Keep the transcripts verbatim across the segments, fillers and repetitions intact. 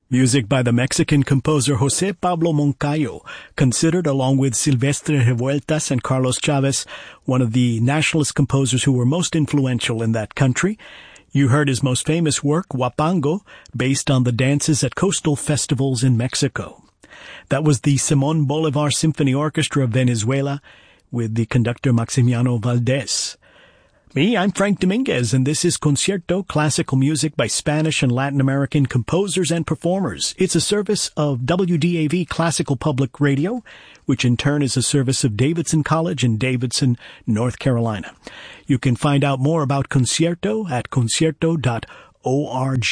Music by the Mexican composer José Pablo Moncayo, considered along with Silvestre Revueltas and Carlos Chavez, one of the nationalist composers who were most influential in that country. You heard his most famous work, Huapango, based on the dances at coastal festivals in Mexico. That was the Simón Bolívar Symphony Orchestra of Venezuela with the conductor Maximiano Valdés. Me, I'm Frank Dominguez, and this is Concierto, classical music by Spanish and Latin American composers and performers. It's a service of W D A V Classical Public Radio, which in turn is a service of Davidson College in Davidson, North Carolina. You can find out more about Concierto at concierto dot org.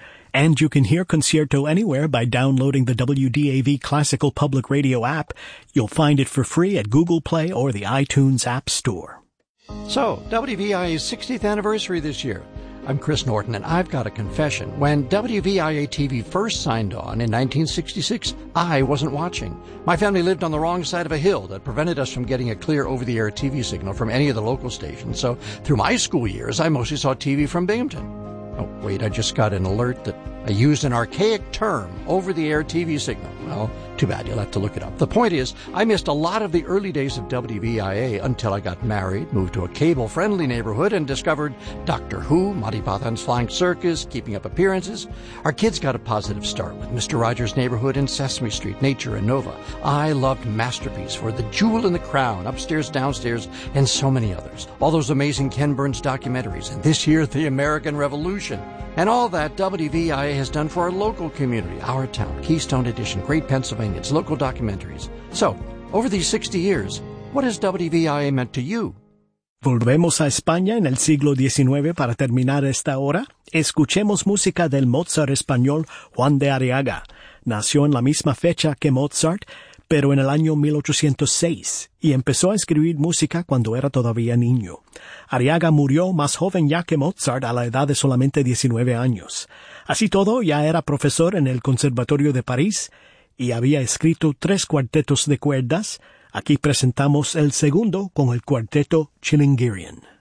And you can hear Concierto anywhere by downloading the W D A V Classical Public Radio app. You'll find it for free at Google Play or the iTunes App Store. So, W V I A's sixtieth anniversary this year. I'm Chris Norton, and I've got a confession. When W V I A T V first signed on in nineteen sixty-six, I wasn't watching. My family lived on the wrong side of a hill that prevented us from getting a clear over-the-air T V signal from any of the local stations, so through my school years, I mostly saw T V from Binghamton. Oh, wait, I just got an alert that I used an archaic term, over-the-air T V signal. Well, too bad, you'll have to look it up. The point is, I missed a lot of the early days of W V I A until I got married, moved to a cable-friendly neighborhood, and discovered Doctor Who, Monty Python's Flying Circus, Keeping Up Appearances. Our kids got a positive start with Mister Rogers' Neighborhood and Sesame Street, Nature, and Nova. I loved Masterpiece for The Jewel in the Crown, Upstairs, Downstairs, and so many others. All those amazing Ken Burns documentaries, and this year, The American Revolution. And all that W V I A has done for our local community, Our Town, Keystone Edition, Great Pennsylvania, its local documentaries. So, over these sixty years, what has W V I A meant to you? Volvemos a España en el siglo diecinueve para terminar esta hora. Escuchemos música del Mozart español Juan de Arriaga. Nació en la misma fecha que Mozart, pero en el año mil ochocientos seis, y empezó a escribir música cuando era todavía niño. Arriaga murió más joven ya que Mozart a la edad de solamente diecinueve años. Así todo, ya era profesor en el Conservatorio de París y había escrito tres cuartetos de cuerdas. Aquí presentamos el segundo con el cuarteto Chilingirian.